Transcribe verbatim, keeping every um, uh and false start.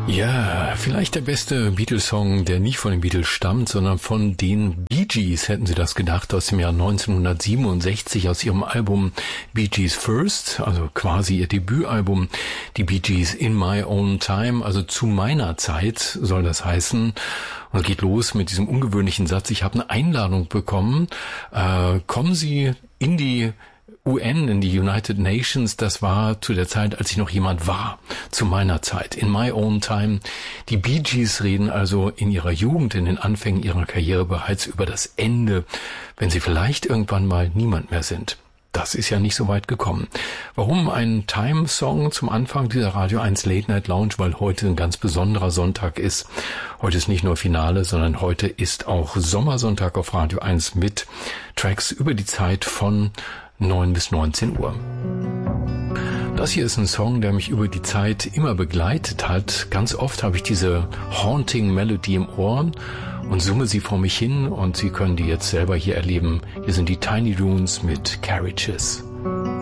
Ja, vielleicht der beste Beatles-Song, der nicht von den Beatles stammt, sondern von den Bee Gees, hätten Sie das gedacht, aus dem Jahr neunzehnhundertsiebenundsechzig, aus ihrem Album Bee Gees First, also quasi ihr Debütalbum, die Bee Gees In My Own Time, also zu meiner Zeit soll das heißen. Und es geht los mit diesem ungewöhnlichen Satz, ich habe eine Einladung bekommen, äh, kommen Sie in die U N, in die United Nations, das war zu der Zeit, als ich noch jemand war, zu meiner Zeit, in my own time. Die Bee Gees reden also in ihrer Jugend, in den Anfängen ihrer Karriere bereits über das Ende, wenn sie vielleicht irgendwann mal niemand mehr sind. Das ist ja nicht so weit gekommen. Warum ein Time-Song zum Anfang dieser Radio eins Late Night Lounge? Weil heute ein ganz besonderer Sonntag ist. Heute ist nicht nur Finale, sondern heute ist auch Sommersonntag auf Radio eins mit Tracks über die Zeit von neun bis neunzehn Uhr. Das hier ist ein Song, der mich über die Zeit immer begleitet hat. Ganz oft habe ich diese Haunting Melody im Ohr und summe sie vor mich hin und Sie können die jetzt selber hier erleben. Hier sind die Tiny Runes mit Carriages.